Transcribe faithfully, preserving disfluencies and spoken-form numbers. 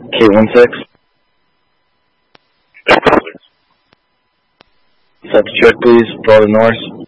K one six. Set the check, please. Follow the north.